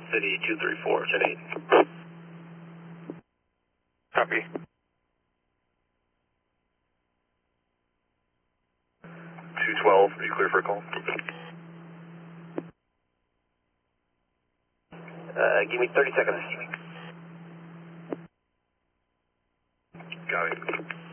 City 234, 10-8. Copy. 212, are you clear for a call? Give me 30 seconds. Got it.